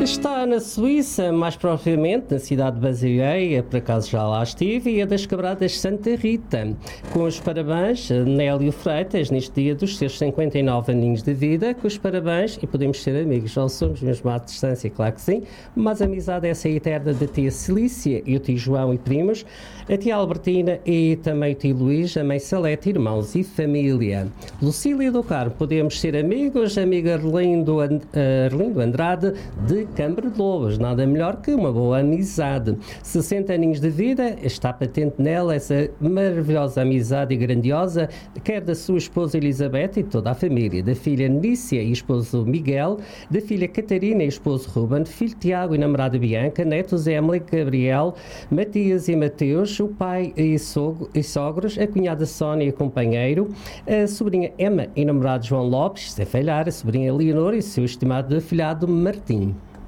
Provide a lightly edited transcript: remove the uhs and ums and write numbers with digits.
Está na Suíça, mais propriamente na cidade de Basilea, por acaso já lá estive, e é das Quebradas Santa Rita. Com os parabéns a Nélio Freitas, neste dia dos seus 59 aninhos de vida, com os parabéns, e podemos ser amigos, já somos mesmo à distância, claro que sim, mas a amizade é essa eterna da tia Celícia e o tio João e primos, a tia Albertina e também o tio Luís, a mãe Salete, irmãos e família. Lucília do Carmo, podemos ser amigos, amiga Arlindo Andrade, de Câmara de Lobos, nada melhor que uma boa amizade. 60 aninhos de vida, está patente nela essa maravilhosa amizade e grandiosa, quer da sua esposa Elizabeth e toda a família, da filha Nícia e esposo Miguel, da filha Catarina e esposo Ruben, filho Tiago e namorada Bianca, netos Emily, Gabriel, Matias e Mateus, o pai e sogros, a cunhada Sónia e companheiro, a sobrinha Emma e namorado João Lopes, sem falhar, a sobrinha Leonor e seu estimado afilhado Martim.